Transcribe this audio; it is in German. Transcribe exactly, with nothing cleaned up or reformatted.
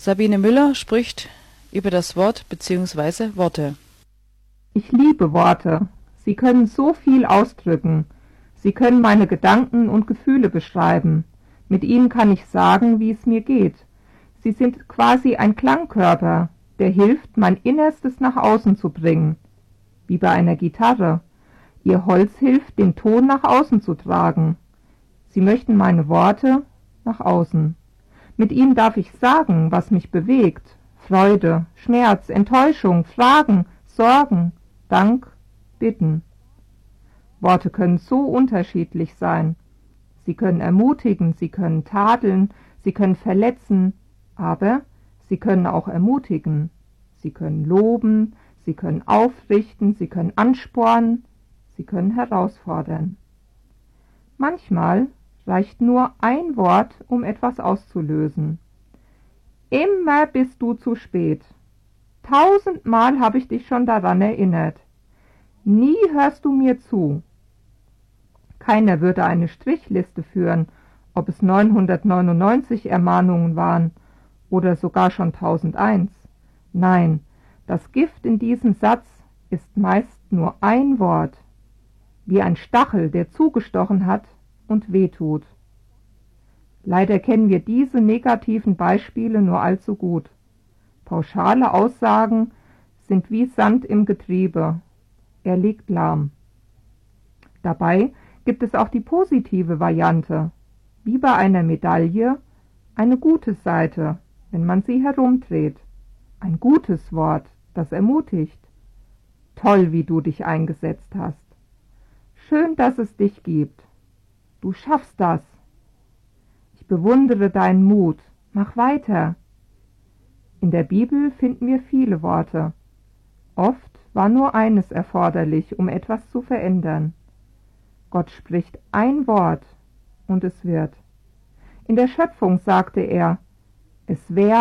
Sabine Müller spricht über das Wort bzw. Worte. Ich liebe Worte. Sie können so viel ausdrücken. Sie können meine Gedanken und Gefühle beschreiben. Mit ihnen kann ich sagen, wie es mir geht. Sie sind quasi ein Klangkörper, der hilft, mein Innerstes nach außen zu bringen. Wie bei einer Gitarre. Ihr Holz hilft, den Ton nach außen zu tragen. Sie möchten meine Worte nach außen. Mit ihnen darf ich sagen, was mich bewegt. Freude, Schmerz, Enttäuschung, Fragen, Sorgen, Dank, Bitten. Worte können so unterschiedlich sein. Sie können ermutigen, sie können tadeln, sie können verletzen, aber sie können auch ermutigen. Sie können loben, sie können aufrichten, sie können anspornen, sie können herausfordern. Manchmal reicht nur ein Wort, um etwas auszulösen. Immer bist du zu spät. Tausendmal habe ich dich schon daran erinnert. Nie hörst du mir zu. Keiner würde eine Strichliste führen, ob es neunhundertneunundneunzig Ermahnungen waren oder sogar schon tausendeins. Nein, das Gift in diesem Satz ist meist nur ein Wort, wie ein Stachel, der zugestochen hat und wehtut. Leider kennen wir diese negativen Beispiele nur allzu gut. Pauschale Aussagen sind wie Sand im Getriebe. Er liegt lahm. Dabei gibt es auch die positive Variante, wie bei einer Medaille, eine gute Seite, wenn man sie herumdreht. Ein gutes Wort, das ermutigt. Toll, wie du dich eingesetzt hast. Schön, dass es dich gibt. Du schaffst das. Ich bewundere deinen Mut. Mach weiter. In der Bibel finden wir viele Worte. Oft war nur eines erforderlich, um etwas zu verändern. Gott spricht ein Wort und es wird. In der Schöpfung sagte er, es werde